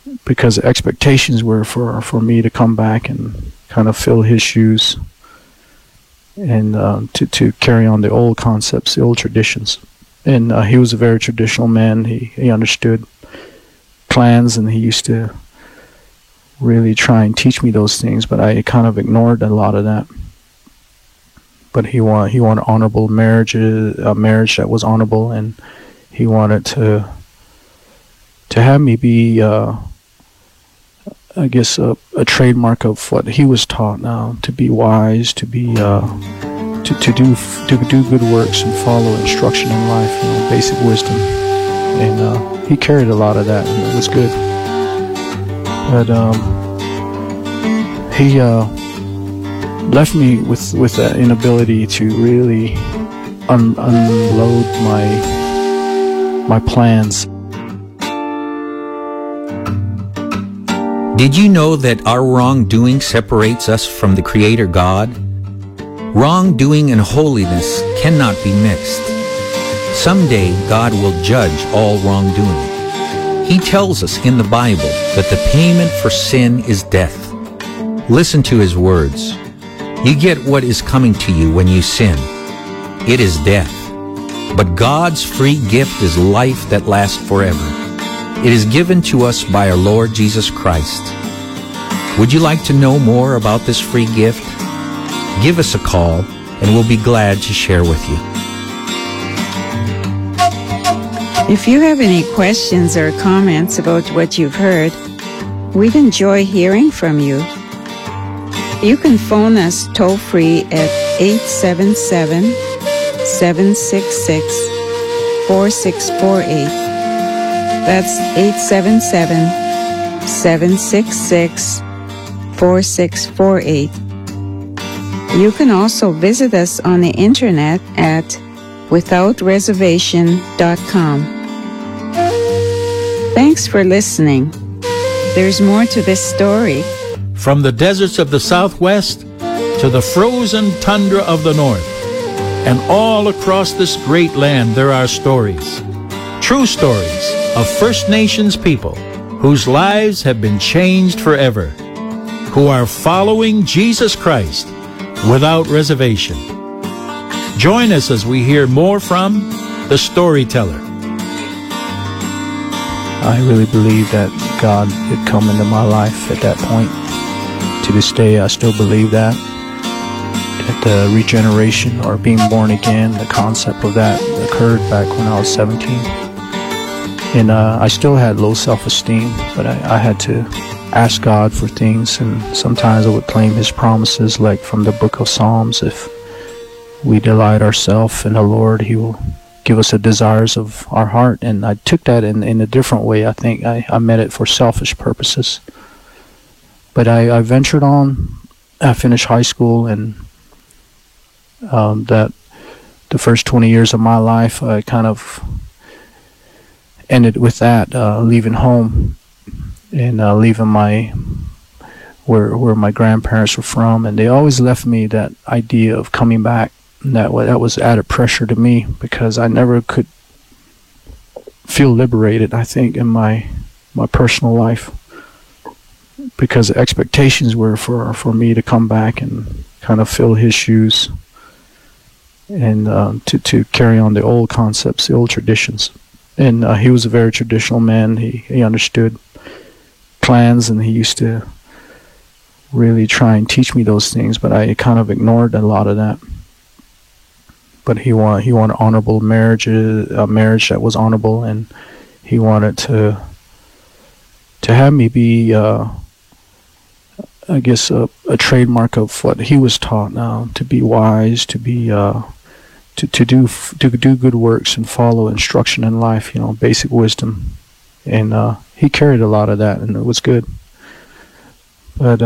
because the expectations were for me to come back and kind of fill his shoes, and to carry on the old concepts, the old traditions. And he was a very traditional man. He understood plans, and he used to really try and teach me those things, but I kind of ignored a lot of that. But he wanted honorable marriages, a marriage that was honorable, and he wanted to have me be, I guess, a trademark of what he was taught now, to be wise, to be to do good works and follow instruction in life, basic wisdom. And he carried a lot of that, and it was good. But he left me with that inability to really unload my plans. Did you know that our wrongdoing separates us from the Creator God? Wrongdoing and holiness cannot be mixed. Someday God will judge all wrongdoing. He tells us in the Bible that the payment for sin is death. Listen to His words. You get what is coming to you when you sin. It is death. But God's free gift is life that lasts forever. It is given to us by our Lord Jesus Christ. Would you like to know more about this free gift? Give us a call and we'll be glad to share with you. If you have any questions or comments about what you've heard, we'd enjoy hearing from you. You can phone us toll-free at 877-766-4648. That's 877-766-4648. You can also visit us on the internet at withoutreservation.com. Thanks for listening. There's more to this story. From the deserts of the Southwest to the frozen tundra of the North, and all across this great land there are stories. True stories of First Nations people whose lives have been changed forever, who are following Jesus Christ without reservation. Join us as we hear more from the storyteller. I really believe that God had come into my life at that point. To this day, I still believe that the regeneration or being born again, the concept of that occurred back when I was 17. And I still had low self-esteem, but I had to ask God for things, and sometimes I would claim His promises, like from the book of Psalms. If we delight ourselves in the Lord, He will give us the desires of our heart. And I took that in a different way. I think I meant it for selfish purposes. But I ventured on. I finished high school, and that the first 20 years of my life, I kind of ended with that, leaving home and leaving where my grandparents were from, and they always left me that idea of coming back. And that was added pressure to me, because I never could feel liberated, I think, in my personal life, because the expectations were for me to come back and kind of fill his shoes, and to carry on the old concepts, the old traditions. And he was a very traditional man. He understood plans, and he used to really try and teach me those things, but I kind of ignored a lot of that. But he wanted honorable marriages, a marriage that was honorable, and he wanted to have me be, I guess, a trademark of what he was taught now, to be wise, to be to do good works and follow instruction in life, basic wisdom. And he carried a lot of that, and it was good. But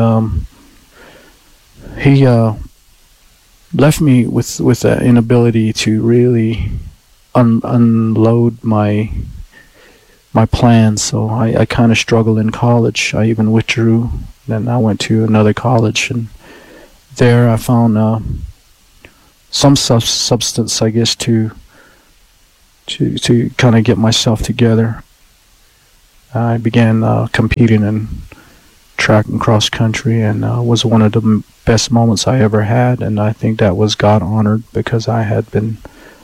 he left me with that inability to really unload my plans. So I kind of struggled in college. I even withdrew. Then I went to another college, and there I found some substance, I guess, to kind of get myself together. I began competing in track and cross country, and was one of the best moments I ever had. And I think that was God honored, because I had been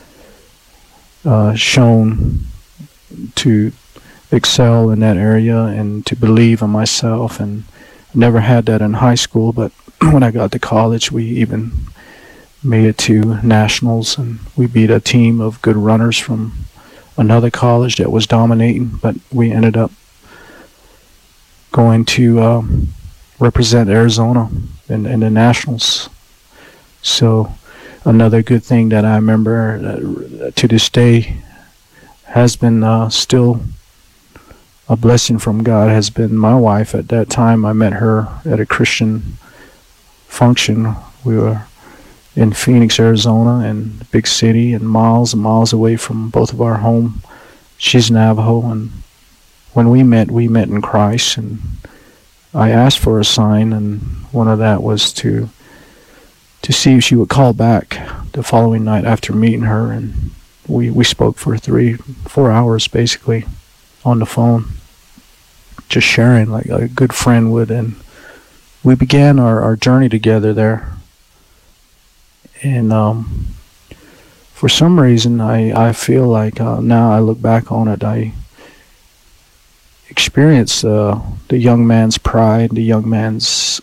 shown to excel in that area and to believe in myself. And never had that in high school, but when I got to college, we even made it to nationals, and we beat a team of good runners from another college that was dominating, but we ended up going to represent Arizona in the nationals. So another good thing that I remember to this day has been still a blessing from God has been my wife. At that time, I met her at a Christian function. We were in Phoenix, Arizona, and big city, and miles away from both of our home. She's Navajo, and when we met in Christ. And I asked for a sign, and one of that was to see if she would call back the following night after meeting her. And we spoke for 3-4 hours basically on the phone, just sharing like a good friend would. And we began our journey together there. And for some reason, I feel like now I look back on it, I experienced the young man's pride, the young man's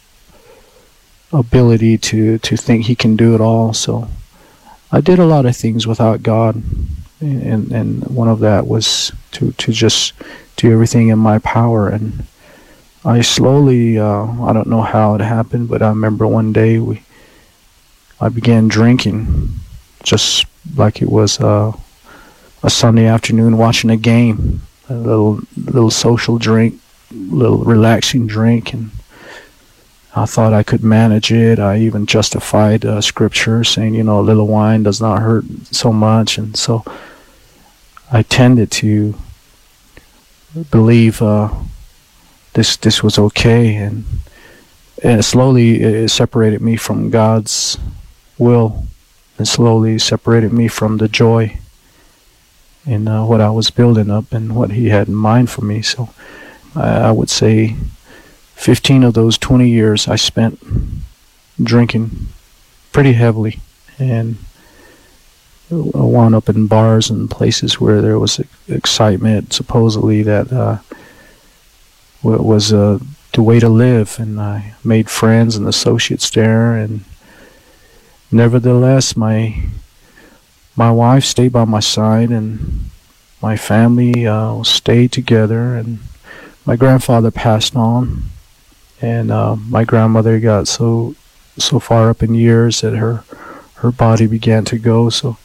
ability to think he can do it all. So I did a lot of things without God, and one of that was to just do everything in my power. And I slowly, I don't know how it happened, but I remember one day I began drinking, just like it was a Sunday afternoon watching a game, a little social drink, little relaxing drink, and I thought I could manage it. I even justified scripture, saying, a little wine does not hurt so much. And so I tended to believe this was okay, and slowly it separated me from God's will, and slowly separated me from the joy in what I was building up and what He had in mind for me. So I would say 15 of those 20 years I spent drinking pretty heavily, and I wound up in bars and places where there was excitement, supposedly, that was the way to live. And I made friends and associates there, and nevertheless, my wife stayed by my side, and my family stayed together. And my grandfather passed on, and my grandmother got so far up in years that her body began to go. So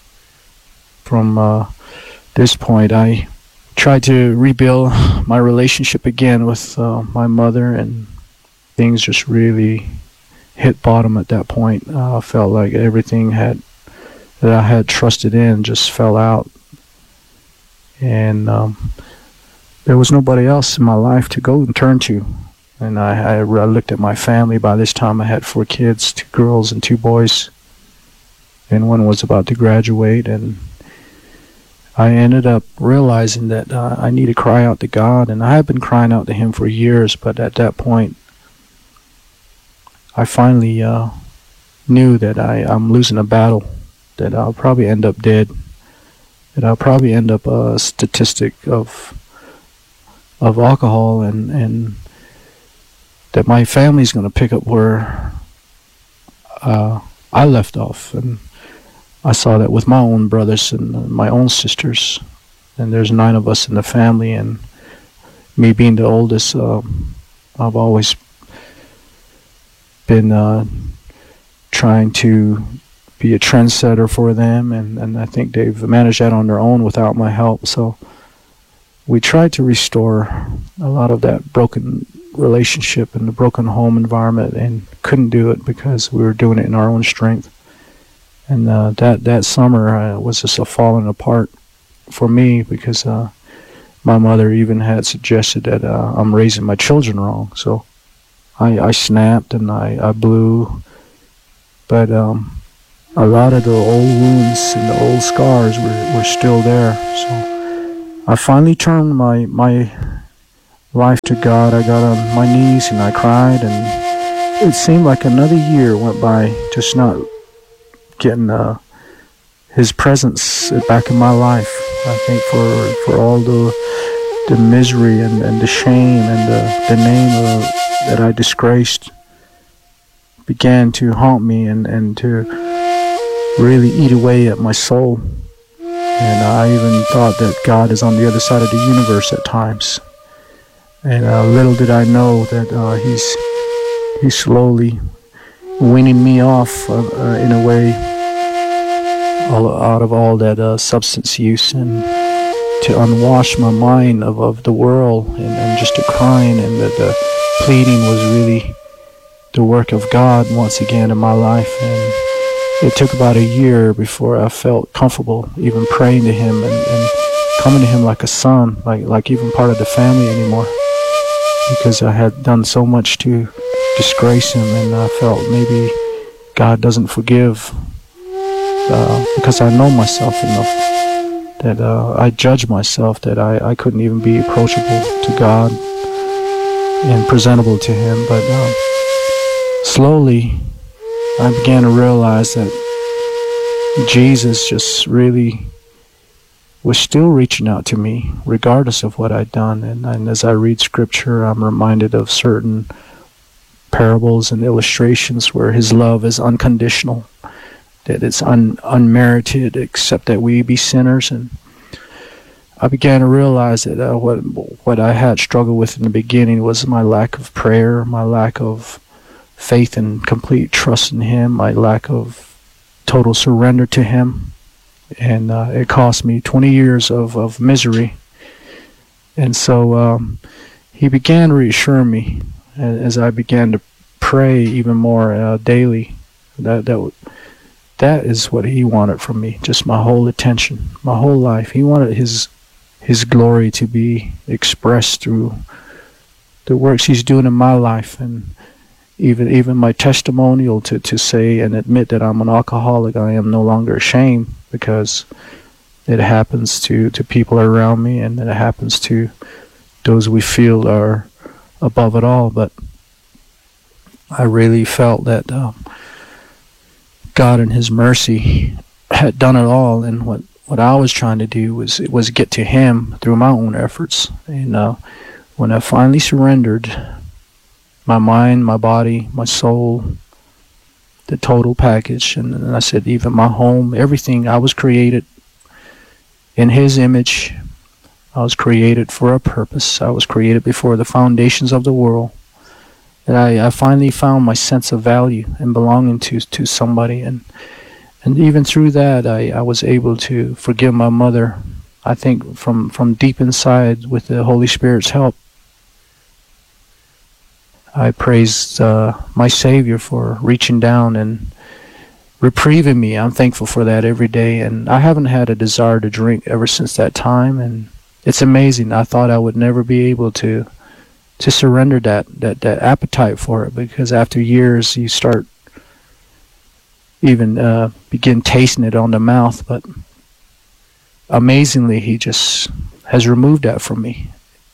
from this point, I tried to rebuild my relationship again with my mother, and things just really hit bottom at that point. I felt like everything that I had trusted in just fell out, and there was nobody else in my life to go and turn to. And I looked at my family. By this time I had 4 kids, 2 girls and 2 boys, and one was about to graduate. And I ended up realizing that I need to cry out to God, and I had been crying out to Him for years, but at that point I finally knew that I'm losing a battle, that I'll probably end up dead, that I'll probably end up a statistic of alcohol, and that my family's going to pick up where I left off. And I saw that with my own brothers and my own sisters, and there's 9 of us in the family, and me being the oldest, I've always been trying to be a trendsetter for them, and I think they've managed that on their own without my help. So we tried to restore a lot of that broken relationship and the broken home environment, and couldn't do it because we were doing it in our own strength. And that summer was just a falling apart for me, because my mother even had suggested that I'm raising my children wrong. So I snapped and I blew, but a lot of the old wounds and the old scars were still there. So I finally turned my life to God. I got on my knees and I cried, and it seemed like another year went by, just not getting His presence back in my life. I think for all the misery and the shame and the name that I disgraced began to haunt me and to really eat away at my soul. And I even thought that God is on the other side of the universe at times. And little did I know that he's slowly weaning me off in a way out of all that substance use, and to unwash my mind of the world and just the crying and the pleading was really the work of God once again in my life. And it took about a year before I felt comfortable even praying to Him and coming to Him like a son, like even part of the family anymore, because I had done so much to disgrace Him, and I felt maybe God doesn't forgive because I know myself enough that I judge myself that I couldn't even be approachable to God and presentable to Him. But slowly I began to realize that Jesus just really was still reaching out to me regardless of what I'd done. And as I read scripture, I'm reminded of certain parables and illustrations where His love is unconditional, that it's unmerited, except that we be sinners. And I began to realize that what I had struggled with in the beginning was my lack of prayer, my lack of faith and complete trust in Him, my lack of total surrender to Him. And it cost me 20 years of misery. And so He began reassuring me as I began to pray even more daily. That is what He wanted from me, just my whole attention, my whole life. He wanted His glory to be expressed through the works He's doing in my life, and even my testimonial to say and admit that I'm an alcoholic. I am no longer ashamed, because it happens to people around me, and it happens to those we feel are above it all. But I really felt that God in His mercy had done it all, and what I was trying to do was get to Him through my own efforts. And when I finally surrendered my mind, my body, my soul, the total package, and I said even my home, everything, I was created in His image. I was created for a purpose. I was created before the foundations of the world. And I finally found my sense of value and belonging to somebody. And even through that, I was able to forgive my mother, I think from deep inside with the Holy Spirit's help. I praised my Savior for reaching down and reprieving me. I'm thankful for that every day. And I haven't had a desire to drink ever since that time. And it's amazing. I thought I would never be able to surrender that appetite for it, because after years you start even begin tasting it on the mouth. But amazingly, He just has removed that from me.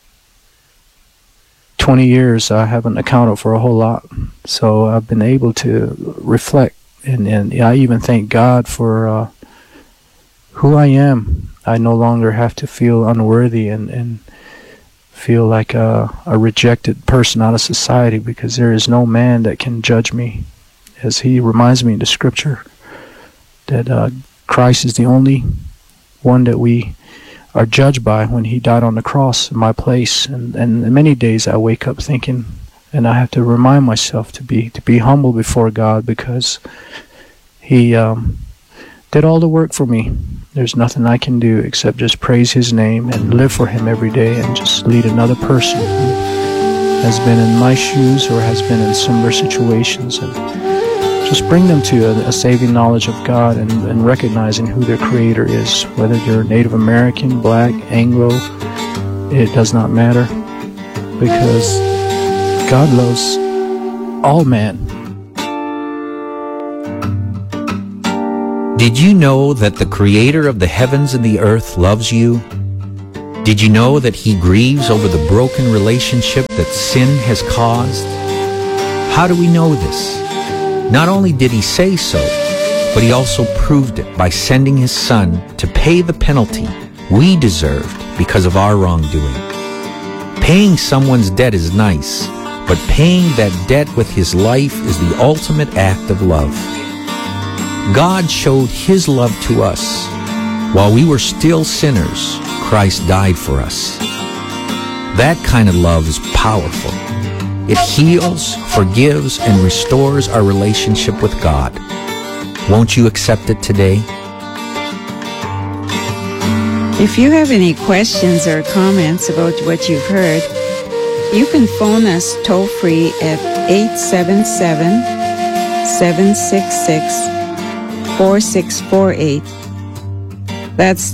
20 years I haven't accounted for a whole lot, so I've been able to reflect, and I even thank God for who I am. I no longer have to feel unworthy and feel like a rejected person out of society, because there is no man that can judge me. As He reminds me in the scripture that Christ is the only one that we are judged by when He died on the cross in my place. And many days I wake up thinking, and I have to remind myself to be humble before God, because He did all the work for me. There's nothing I can do except just praise His name and live for Him every day, and just lead another person who has been in my shoes or has been in similar situations, and just bring them to a saving knowledge of God and recognizing who their Creator is. Whether they're Native American, Black, Anglo, it does not matter, because God loves all men. Did you know that the Creator of the heavens and the earth loves you? Did you know that he grieves over the broken relationship that sin has caused? How do we know this? Not only did he say so, but he also proved it by sending his son to pay the penalty we deserved because of our wrongdoing. Paying someone's debt is nice, but paying that debt with his life is the ultimate act of love. God showed his love to us. While we were still sinners, Christ died for us. That kind of love is powerful. It heals, forgives, and restores our relationship with God. Won't you accept it today? If you have any questions or comments about what you've heard, you can phone us toll-free at 877-766-4648. That's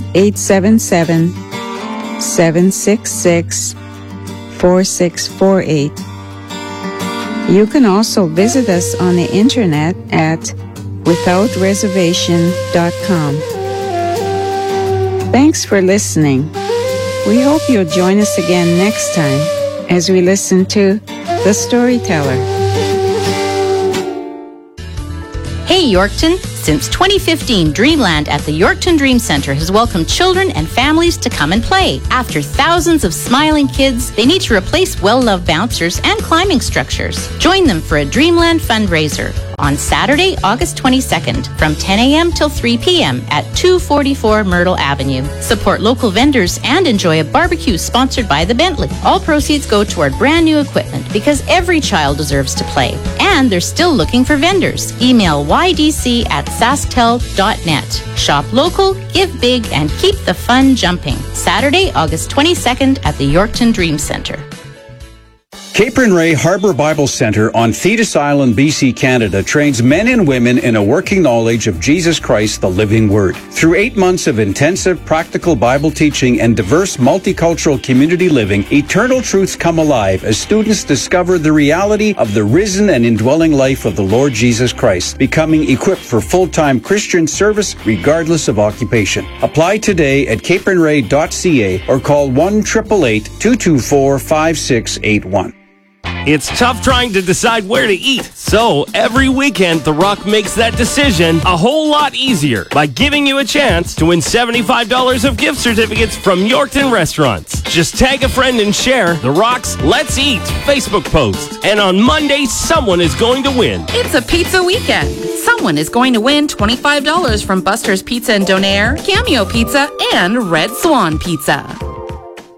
877-766-4648. You can also visit us on the internet at withoutreservation.com. Thanks for listening. We hope you'll join us again next time as we listen to The Storyteller. Hey Yorkton! Since 2015, Dreamland at the Yorkton Dream Center has welcomed children and families to come and play. After thousands of smiling kids, they need to replace well-loved bouncers and climbing structures. Join them for a Dreamland fundraiser on Saturday, August 22nd from 10 a.m. till 3 p.m. at 244 Myrtle Avenue. Support local vendors and enjoy a barbecue sponsored by the Bentley. All proceeds go toward brand new equipment because every child deserves to play. And they're still looking for vendors. Email ydc@sasktel.net. Shop local, give big, and keep the fun jumping. Saturday, August 22nd at the Yorkton Dream Center. Cape and Ray Harbor Bible Center on Thetis Island, BC, Canada trains men and women in a working knowledge of Jesus Christ, the living Word. Through 8 months of intensive practical Bible teaching and diverse multicultural community living, eternal truths come alive as students discover the reality of the risen and indwelling life of the Lord Jesus Christ, becoming equipped for full-time Christian service regardless of occupation. Apply today at capeandray.ca or call 1-888-224-5681. It's tough trying to decide where to eat, so every weekend The Rock makes that decision a whole lot easier by giving you a chance to win $75 of gift certificates from Yorkton Restaurants. Just tag a friend and share The Rock's Let's Eat Facebook post, and on Monday, someone is going to win. It's a pizza weekend. Someone is going to win $25 from Buster's Pizza and Donaire, Cameo Pizza, and Red Swan Pizza.